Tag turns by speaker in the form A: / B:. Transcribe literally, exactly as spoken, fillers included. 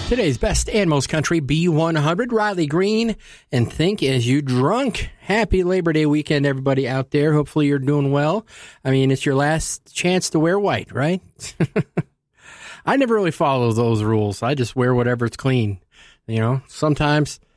A: Today's best and most country, B one hundred, Riley Green, and Think As You Drunk. Happy Labor Day weekend, everybody out there. Hopefully you're doing well. I mean, it's your last chance to wear white, right? I never really follow those rules. I just wear whatever's clean. You know, sometimes